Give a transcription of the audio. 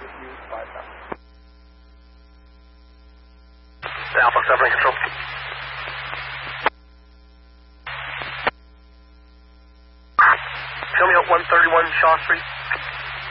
Alpha 7 in control. Show me out 131 Shaw Street.